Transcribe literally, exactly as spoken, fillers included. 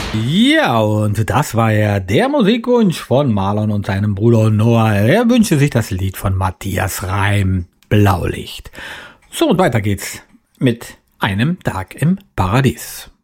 Ja, und das war ja der Musikwunsch von Marlon und seinem Bruder Noah. Er wünschte sich das Lied von Matthias Reim, Blaulicht. So, und weiter geht's mit einem Tag im Paradies.